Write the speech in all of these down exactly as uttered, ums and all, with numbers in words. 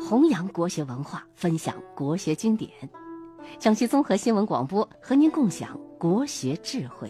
弘扬国学文化，分享国学经典。江西综合新闻广播和您共享国学智慧。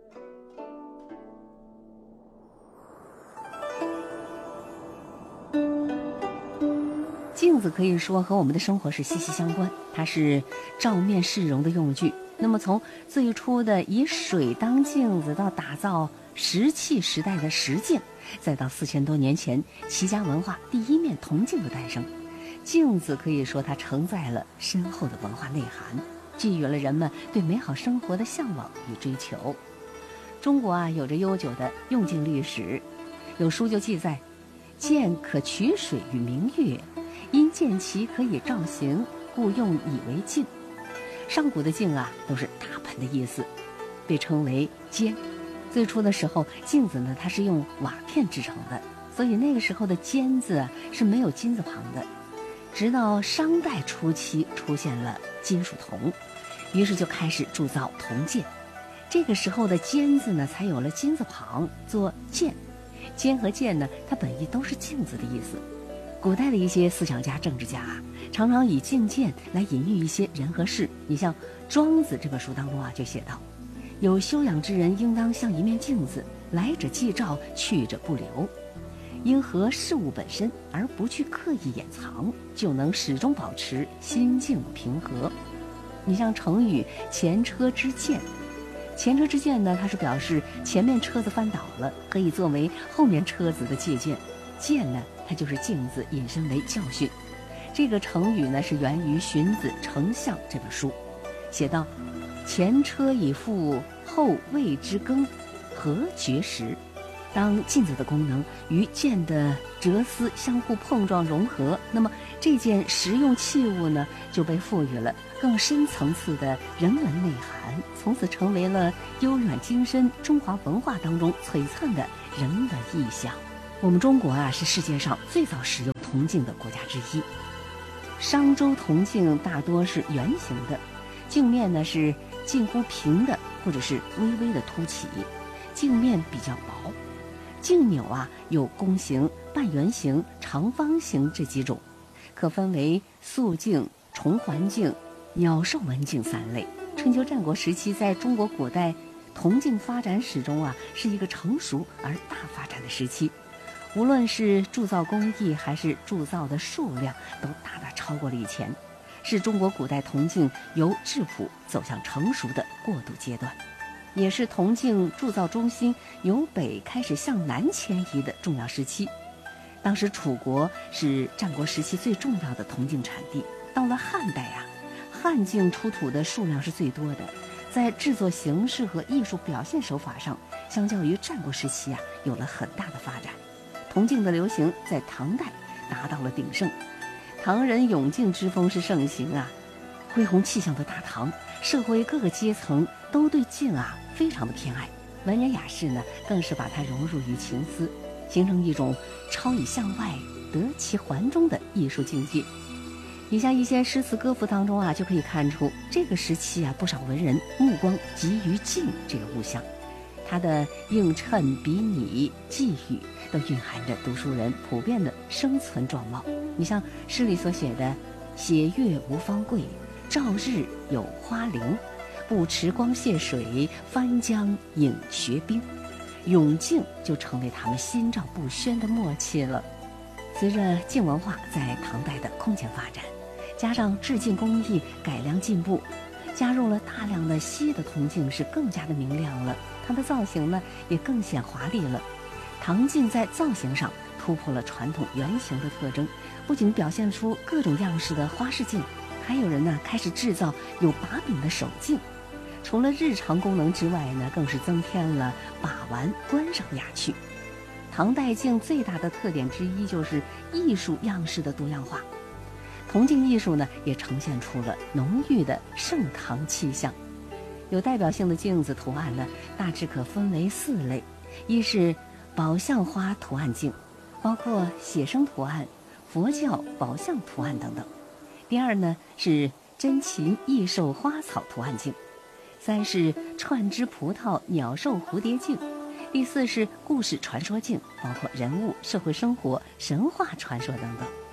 镜子可以说和我们的生活是息息相关，它是照面示容的用具。那么从最初的以水当镜子，到打造石器时代的石镜，再到四千多年前齐家文化第一面铜镜的诞生，镜子可以说它承载了深厚的文化内涵，寄予了人们对美好生活的向往与追求。中国啊，有着悠久的用镜历史，有书就记载：镜可取水与明月，因见其可以照形，故用以为镜。上古的镜啊，都是大盆的意思，被称为尖。最初的时候，镜子呢，它是用瓦片制成的，所以那个时候的尖字啊是没有金字旁的。直到商代初期出现了金属铜，于是就开始铸造铜剑。这个时候的尖字呢，才有了金字旁，做剑。尖和剑呢，它本意都是镜子的意思。古代的一些思想家、政治家啊，常常以镜剑来隐喻一些人和事。你像《庄子》这本书当中啊，就写道：有修养之人，应当像一面镜子，来者即照，去者不留。应合事物本身，而不去刻意掩藏，就能始终保持心境平和。你像成语前车之鉴，前车之鉴呢，它是表示前面车子翻倒了，可以作为后面车子的借鉴。鉴呢，它就是镜子，引申为教训。这个成语呢，是源于《荀子·丞相》这本书，写道：前车已覆，后谓之更，何绝时？当镜子的功能与剑的折丝相互碰撞融合，那么这件实用器物呢，就被赋予了更深层次的人文内涵，从此成为了悠远精深中华文化当中璀璨的人文意象。我们中国啊，是世界上最早使用铜镜的国家之一。商周铜镜大多是圆形的，镜面呢是近乎平的，或者是微微的凸起，镜面比较薄。镜钮啊有弓形、半圆形、长方形这几种，可分为素镜、重环镜、鸟兽纹镜三类。春秋战国时期，在中国古代铜镜发展史中啊，是一个成熟而大发展的时期。无论是铸造工艺还是铸造的数量，都大大超过了以前，是中国古代铜镜由质朴走向成熟的过渡阶段，也是铜镜铸造中心由北开始向南迁移的重要时期。当时楚国是战国时期最重要的铜镜产地。到了汉代啊，汉镜出土的数量是最多的，在制作形式和艺术表现手法上，相较于战国时期啊，有了很大的发展。铜镜的流行在唐代达到了鼎盛，唐人咏镜之风是盛行啊，恢宏气象的大唐，社会各个阶层都对镜啊非常的偏爱，文人雅士呢更是把它融入于情思，形成一种超以向外得其环中的艺术境界。你像一些诗词歌赋当中啊，就可以看出这个时期啊，不少文人目光集于镜这个物象，它的映衬、比拟、寄语都蕴含着读书人普遍的生存状貌。你像诗里所写的“写月无方贵，照日有花翎，不持光泻水，翻江影雪冰”，咏镜就成为他们心照不宣的默契了。随着镜文化在唐代的空前发展，加上制镜工艺改良进步，加入了大量的锡的铜镜是更加的明亮了，它的造型呢也更显华丽了。唐镜在造型上突破了传统圆形的特征，不仅表现出各种样式的花式镜，还有人呢开始制造有把柄的手镜。除了日常功能之外呢，更是增添了把玩观赏的雅趣。唐代镜最大的特点之一就是艺术样式的多样化，铜镜艺术呢也呈现出了浓郁的盛唐气象。有代表性的镜子图案呢，大致可分为四类：一是宝相花图案镜，包括写生图案、佛教宝相图案等等；第二呢是珍禽异兽花草图案镜；三是串枝葡萄鸟兽蝴蝶镜；第四是故事传说镜，包括人物、社会生活、神话传说等等。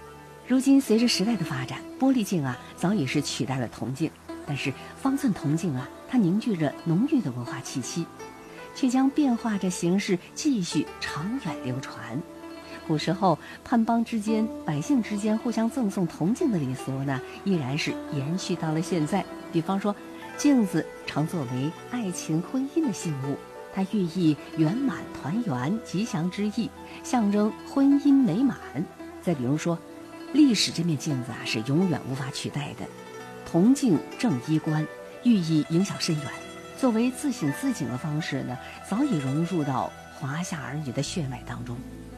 如今随着时代的发展，玻璃镜啊早已是取代了铜镜，但是方寸铜镜啊，它凝聚着浓郁的文化气息，却将变化着形式继续长远流传。古时候藩邦之间、百姓之间互相赠送铜镜的礼俗呢，依然是延续到了现在。比方说，镜子常作为爱情婚姻的信物，它寓意圆满团圆、吉祥之意，象征婚姻美满。再比如说，历史这面镜子啊，是永远无法取代的。铜镜正衣冠，寓意影响深远。作为自省自警的方式呢，早已融入到华夏儿女的血脉当中。